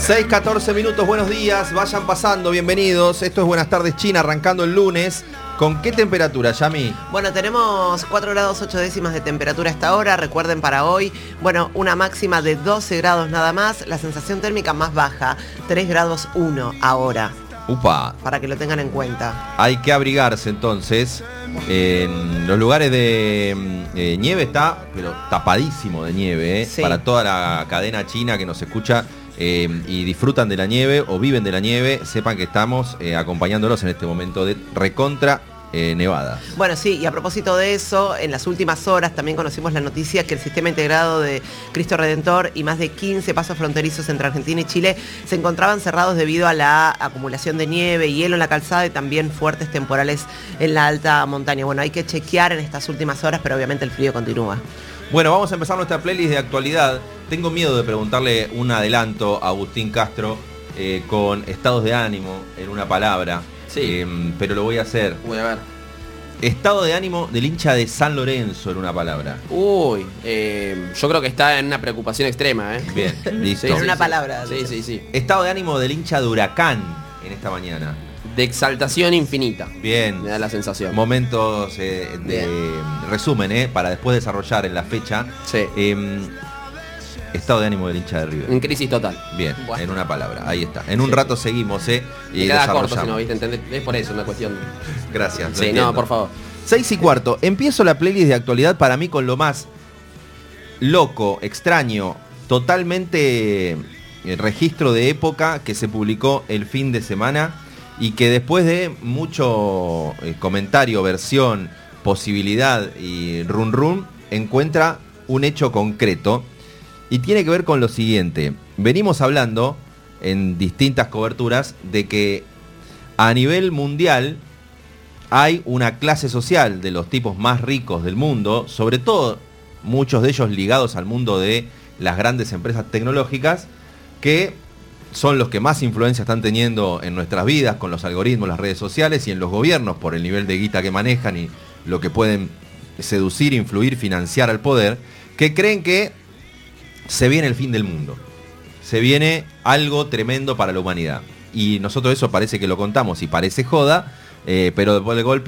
6:14 minutos, buenos días, vayan pasando, bienvenidos. Esto es Buenas Tardes China, arrancando el lunes. ¿Con qué temperatura, Yami? Bueno, tenemos 4 grados 8 décimas de temperatura a esta hora. Recuerden para hoy, bueno, una máxima de 12 grados nada más. La sensación térmica más baja, 3 grados 1 ahora. Upa. Para que lo tengan en cuenta. Hay que abrigarse entonces. En los lugares de nieve está, pero tapadísimo de nieve, Sí. Para toda la cadena china que nos escucha y disfrutan de la nieve o viven de la nieve, sepan que estamos acompañándolos en este momento de recontra nevada. Bueno, sí, y a propósito de eso, en las últimas horas también conocimos la noticia que el sistema integrado de Cristo Redentor y más de 15 pasos fronterizos entre Argentina y Chile se encontraban cerrados debido a la acumulación de nieve y hielo en la calzada y también fuertes temporales en la alta montaña. Bueno, hay que chequear en estas últimas horas, pero obviamente el frío continúa. Bueno, vamos a empezar nuestra playlist de actualidad. Tengo miedo de preguntarle un adelanto a Agustín Castro con estados de ánimo en una palabra. Sí. Pero lo voy a hacer. Voy a ver. Estado de ánimo del hincha de San Lorenzo en una palabra. Uy, yo creo que está en una preocupación extrema, ¿eh? Bien, listo. En una palabra. Sí. Estado de ánimo del hincha de Huracán en esta mañana. De exaltación infinita. Bien. Me da la sensación. Momentos de resumen, para después desarrollar en la fecha. Sí. Estado de ánimo del hincha de River. En crisis total. Bien, Bueno. en una palabra, ahí está. En un Sí. rato seguimos, y Me queda corto si desarrollamos. no, ¿viste? ¿Entendés? Es por eso una cuestión. Gracias. lo Sí, entiendo. no, por favor. 6:15. Empiezo la playlist de actualidad para mí con lo más loco, extraño, totalmente registro de época que se publicó el fin de semana y que después de mucho comentario, versión, posibilidad y run encuentra un hecho concreto y tiene que ver con lo siguiente. Venimos hablando en distintas coberturas de que a nivel mundial hay una clase social de los tipos más ricos del mundo, sobre todo muchos de ellos ligados al mundo de las grandes empresas tecnológicas, que son los que más influencia están teniendo en nuestras vidas con los algoritmos, las redes sociales y en los gobiernos por el nivel de guita que manejan y lo que pueden seducir, influir, financiar al poder, que creen que se viene el fin del mundo. Se viene algo tremendo para la humanidad. Y nosotros eso parece que lo contamos y parece joda, pero después del golpe